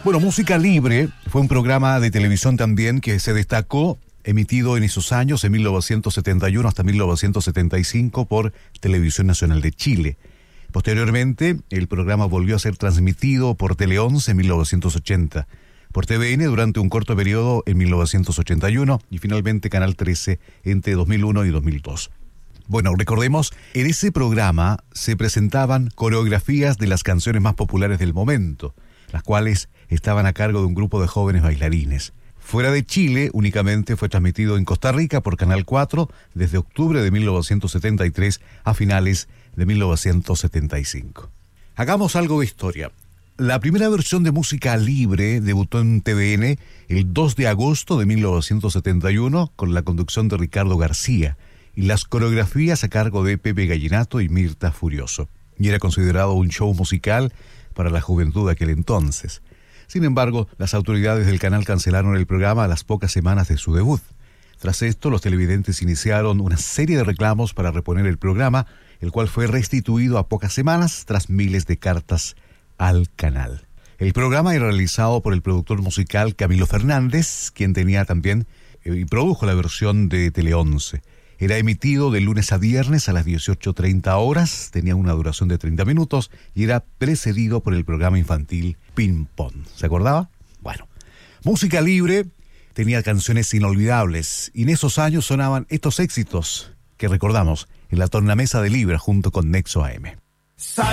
Bueno, Música Libre fue un programa de televisión también que se destacó, emitido en esos años, en 1971 hasta 1975, por Televisión Nacional de Chile. Posteriormente, el programa volvió a ser transmitido por Tele 11 en 1980, por TVN durante un corto periodo en 1981 y finalmente Canal 13 entre 2001 y 2002. Bueno, recordemos, en ese programa se presentaban coreografías de las canciones más populares del momento, las cuales estaban a cargo de un grupo de jóvenes bailarines. Fuera de Chile, únicamente fue transmitido en Costa Rica por Canal 4 desde octubre de 1973 a finales de 1975. Hagamos algo de historia. La primera versión de Música Libre debutó en TVN el 2 de agosto de 1971 con la conducción de Ricardo García y las coreografías a cargo de Pepe Gallinato y Mirta Furioso. Y era considerado un show musical para la juventud de aquel entonces. Sin embargo, las autoridades del canal cancelaron el programa a las pocas semanas de su debut. Tras esto, los televidentes iniciaron una serie de reclamos para reponer el programa, el cual fue restituido a pocas semanas tras miles de cartas al canal. El programa era realizado por el productor musical Camilo Fernández, quien tenía también y produjo la versión de Tele 11. Era emitido de lunes a viernes a las 18:30 horas, tenía una duración de 30 minutos y era precedido por el programa infantil Ping Pong. ¿Se acordaba? Bueno, Música Libre tenía canciones inolvidables y en esos años sonaban estos éxitos que recordamos en la tornamesa de Libra junto con Nexo AM.